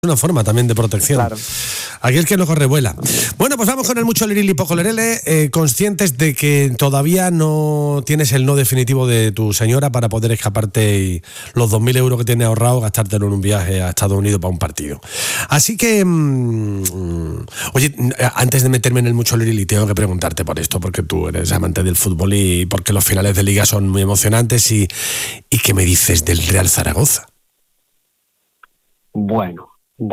una forma también de protección. Claro. Aquel que no corre vuela. Bueno, pues vamos con el mucho lirili, poco lerele, conscientes de que todavía no tienes el no definitivo de tu señora para poder escaparte y los 2.000 euros que tienes ahorrado gastártelo en un viaje a Estados Unidos para un partido. Así que, oye, antes de meterme en el mucho lirili, tengo que preguntarte por esto, porque tú eres amante del fútbol y porque los finales de liga son muy emocionantes y ¿qué me dices del Real Zaragoza? Bueno.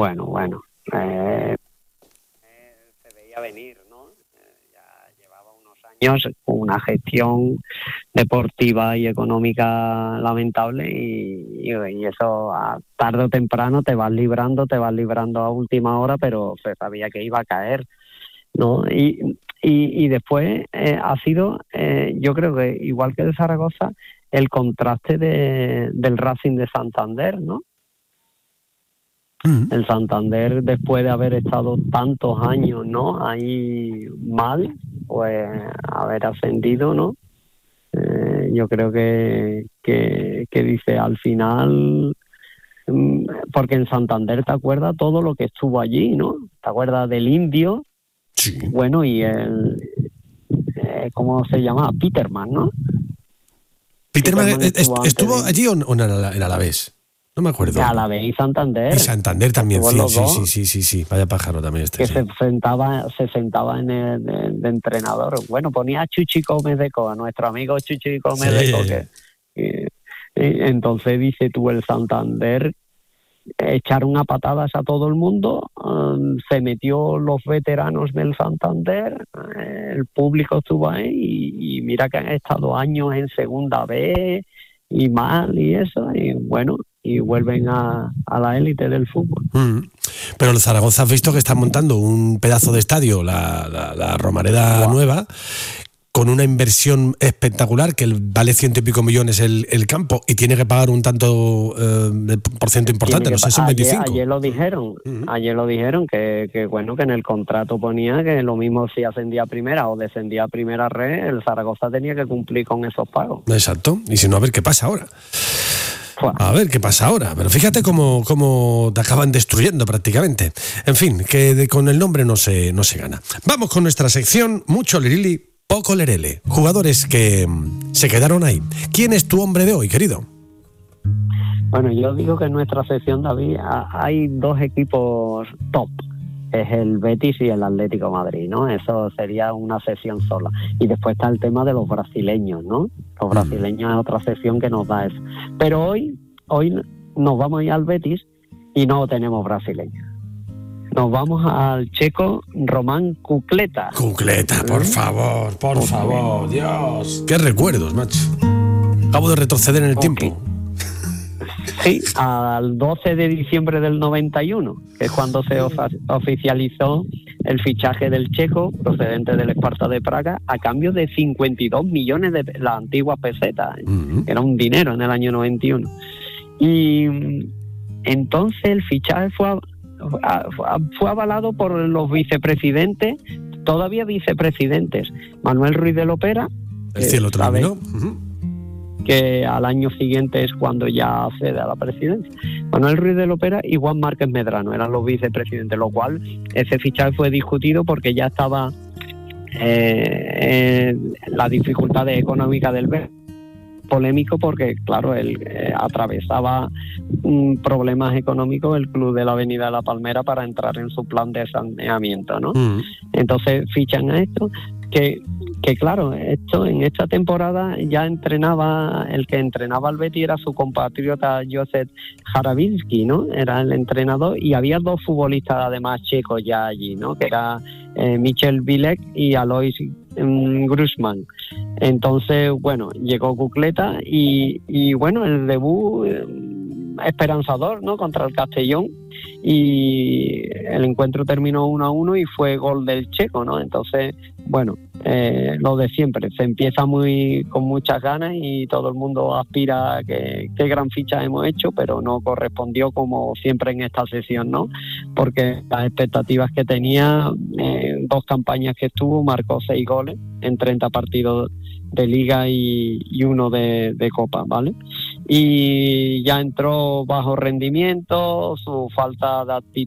Se veía venir, ¿no? Ya llevaba unos años con una gestión deportiva y económica lamentable y eso tarde o temprano te vas librando a última hora, pero se sabía que iba a caer, ¿no? Y después ha sido, yo creo que igual que el Zaragoza, el contraste del Racing de Santander, ¿no? El Santander, después de haber estado tantos años, ¿no?, ahí mal, pues haber ascendido, ¿no? Yo creo que dice al final, porque en Santander te acuerdas todo lo que estuvo allí, ¿no? Te acuerdas del Indio, Sí. Bueno, y el ¿cómo se llama? Peterman, ¿no? Peterman estuvo antes allí o en Alavés. No me acuerdo. Alavés y Santander. Y Santander también, Estuvo sí. Vaya pájaro también este. Que sí. se sentaba en el de entrenador. Bueno, ponía a Chuchi Comedeco, a nuestro amigo Chuchi Comedeco, Sí. Entonces dice tú, el Santander echaron a patadas a todo el mundo, se metió los veteranos del Santander, el público estuvo ahí y mira que han estado años en segunda B y mal y eso, y bueno, y vuelven a la élite del fútbol. Pero el Zaragoza has visto que están montando un pedazo de estadio, la Romareda nueva, con una inversión espectacular, que vale 100 y pico millones el campo y tiene que pagar un tanto por ciento importante, no sé, son 25. Ayer lo dijeron que bueno, que en el contrato ponía que lo mismo si ascendía a primera o descendía a primera red, el Zaragoza tenía que cumplir con esos pagos. Exacto, y si no, a ver qué pasa ahora. A ver qué pasa ahora, pero fíjate cómo te acaban destruyendo prácticamente. En fin, que con el nombre no se gana. Vamos con nuestra sección, mucho lirili, poco lerele. Jugadores que se quedaron ahí. ¿Quién es tu hombre de hoy, querido? Bueno, yo digo que en nuestra sección, David, hay dos equipos top. Es el Betis y el Atlético de Madrid, ¿no? Eso sería una sesión sola. Y después está el tema de los brasileños, ¿no? Los brasileños es otra sesión que nos da eso. Pero hoy nos vamos a ir al Betis y no tenemos brasileños. Nos vamos al checo Román Cucleta. Cucleta, por favor, Dios. Qué recuerdos, macho. Acabo de retroceder en el tiempo. Sí, al 12 de diciembre del 91, que es cuando se oficializó el fichaje del checo procedente del Esparta de Praga a cambio de 52 millones de las antiguas pesetas. Era un dinero en el año 91. Y entonces el fichaje fue avalado por los vicepresidentes, todavía vicepresidentes, Manuel Ruiz de Lopera, el cielo terminó, que al año siguiente es cuando ya accede a la presidencia. Manuel Ruiz de Lopera y Juan Márquez Medrano eran los vicepresidentes, lo cual ese fichaje fue discutido porque ya estaba la dificultad económica del Betis, polémico porque, claro, él atravesaba problemas económicos el club de la Avenida de la Palmera para entrar en su plan de saneamiento, ¿no? Entonces fichan a esto, que claro, esto en esta temporada ya el que entrenaba al Betis era su compatriota Josef Harabinsky, ¿no? Era el entrenador y había dos futbolistas además checos ya allí, ¿no? Que era Michel Bilek y Alois Grusman. Entonces, bueno, llegó Cucleta y bueno, el debut esperanzador, ¿no? Contra el Castellón, y el encuentro terminó 1-1 y fue gol del checo, ¿no? Entonces, bueno, lo de siempre, se empieza con muchas ganas y todo el mundo aspira a qué gran ficha hemos hecho, pero no correspondió como siempre en esta sesión, ¿no? Porque las expectativas que tenía, 2 campañas que estuvo, marcó 6 goles en 30 partidos de Liga y 1 de Copa, ¿vale? y ya entró bajo rendimiento, su falta de actitud